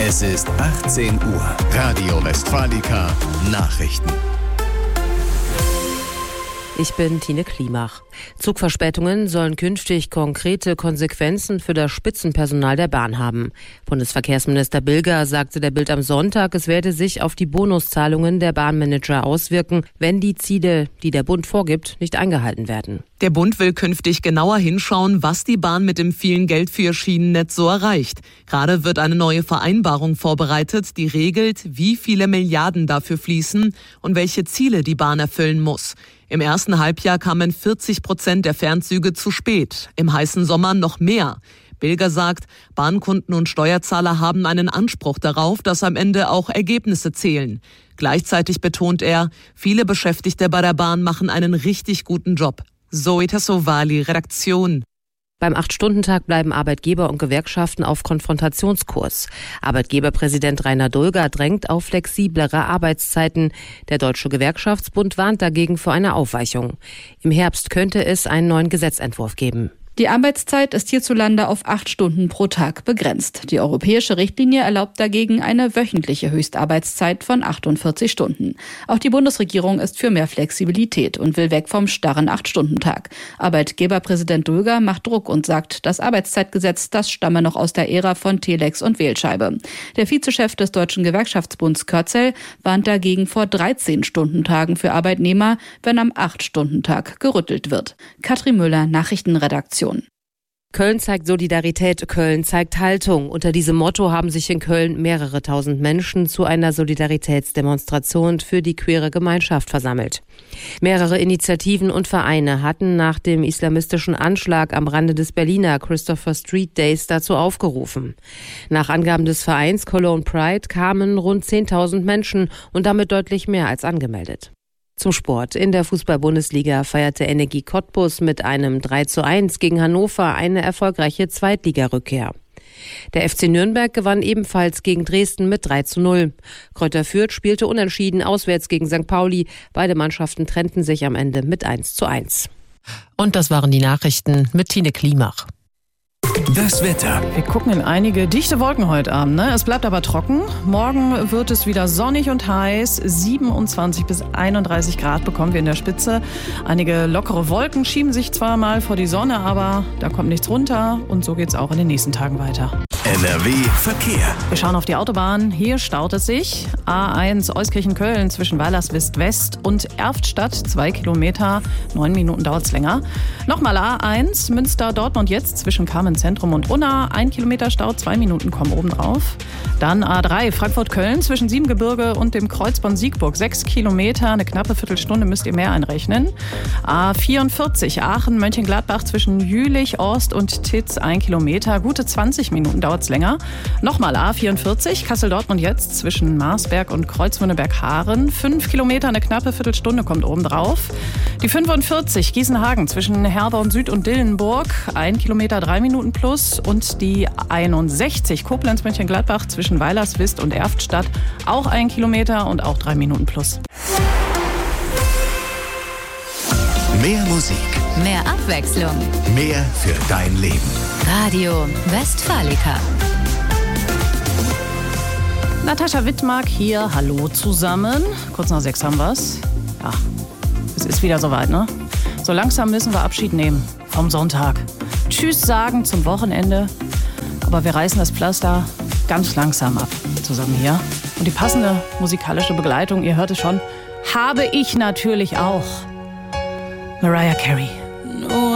Es ist 18 Uhr. Radio Westfalica Nachrichten. Ich bin Tine Klimach. Zugverspätungen sollen künftig konkrete Konsequenzen für das Spitzenpersonal der Bahn haben. Bundesverkehrsminister Bilger sagte der Bild am Sonntag, es werde sich auf die Bonuszahlungen der Bahnmanager auswirken, wenn die Ziele, die der Bund vorgibt, nicht eingehalten werden. Der Bund will künftig genauer hinschauen, was die Bahn mit dem vielen Geld für ihr Schienennetz so erreicht. Gerade wird eine neue Vereinbarung vorbereitet, die regelt, wie viele Milliarden dafür fließen und welche Ziele die Bahn erfüllen muss. Im ersten Halbjahr kamen 40% der Fernzüge zu spät, im heißen Sommer noch mehr. Bilger sagt, Bahnkunden und Steuerzahler haben einen Anspruch darauf, dass am Ende auch Ergebnisse zählen. Gleichzeitig betont er, viele Beschäftigte bei der Bahn machen einen richtig guten Job. Zoe Tassovali, Redaktion. Beim 8-Stunden-Tag bleiben Arbeitgeber und Gewerkschaften auf Konfrontationskurs. Arbeitgeberpräsident Rainer Dulger drängt auf flexiblere Arbeitszeiten. Der Deutsche Gewerkschaftsbund warnt dagegen vor einer Aufweichung. Im Herbst könnte es einen neuen Gesetzentwurf geben. Die Arbeitszeit ist hierzulande auf 8 Stunden pro Tag begrenzt. Die europäische Richtlinie erlaubt dagegen eine wöchentliche Höchstarbeitszeit von 48 Stunden. Auch die Bundesregierung ist für mehr Flexibilität und will weg vom starren 8-Stunden-Tag. Arbeitgeberpräsident Dulger macht Druck und sagt, das Arbeitszeitgesetz, das stamme noch aus der Ära von Telex und Wählscheibe. Der Vizechef des Deutschen Gewerkschaftsbunds Körzel warnt dagegen vor 13-Stunden-Tagen für Arbeitnehmer, wenn am 8-Stunden-Tag gerüttelt wird. Katrin Müller, Nachrichtenredaktion. Köln zeigt Solidarität, Köln zeigt Haltung. Unter diesem Motto haben sich in Köln mehrere tausend Menschen zu einer Solidaritätsdemonstration für die queere Gemeinschaft versammelt. Mehrere Initiativen und Vereine hatten nach dem islamistischen Anschlag am Rande des Berliner Christopher Street Days dazu aufgerufen. Nach Angaben des Vereins Cologne Pride kamen rund 10.000 Menschen und damit deutlich mehr als angemeldet. Zum Sport. In der Fußball-Bundesliga feierte Energie Cottbus mit einem 3:1 gegen Hannover eine erfolgreiche Zweitligarückkehr. Der FC Nürnberg gewann ebenfalls gegen Dresden mit 3:0. Kräuter Fürth spielte unentschieden auswärts gegen St. Pauli. Beide Mannschaften trennten sich am Ende mit 1:1. Und das waren die Nachrichten mit Tine Klimach. Das Wetter. Wir gucken in einige dichte Wolken heute Abend. Ne? Es bleibt aber trocken. Morgen wird es wieder sonnig und heiß. 27 bis 31 Grad bekommen wir in der Spitze. Einige lockere Wolken schieben sich zwar mal vor die Sonne, aber da kommt nichts runter. Und so geht es auch in den nächsten Tagen weiter. NRW Verkehr. Wir schauen auf die Autobahn. Hier staut es sich. A1 Euskirchen-Köln zwischen Weilerswist West und Erftstadt. 2 Kilometer. 9 Minuten dauert es länger. Nochmal A1 Münster-Dortmund jetzt zwischen Kamenz-Zentrum und Unna. 1 Kilometer Stau, 2 Minuten kommen obendrauf. Dann A3 Frankfurt-Köln zwischen Siebengebirge und dem Kreuzbahn Siegburg. 6 Kilometer, eine knappe Viertelstunde müsst ihr mehr einrechnen. A44 Aachen-Mönchengladbach zwischen Jülich, Orst und Titz. 1 Kilometer, gute 20 Minuten dauert es länger. Nochmal A44 Kassel-Dortmund jetzt zwischen Marsberg und Kreuzwünneberg-Haaren. 5 Kilometer, eine knappe Viertelstunde kommt obendrauf. Die 45 Gießen-Hagen zwischen Herborn Süd und Dillenburg. 1 Kilometer, 3 Minuten plus. Und die 61 Koblenz-Mönchengladbach zwischen Weilerswist und Erftstadt. Auch 1 Kilometer und auch 3 Minuten plus. Mehr Musik. Mehr Abwechslung. Mehr für dein Leben. Radio Westfalica. Natascha Wittmark hier, hallo zusammen. Kurz nach 6 haben wir's. Ja, es ist wieder soweit, ne? So langsam müssen wir Abschied nehmen vom Sonntag. Tschüss sagen zum Wochenende. Aber wir reißen das Pflaster ganz langsam ab zusammen hier. Und die passende musikalische Begleitung, ihr hört es schon, habe ich natürlich auch. Mariah Carey.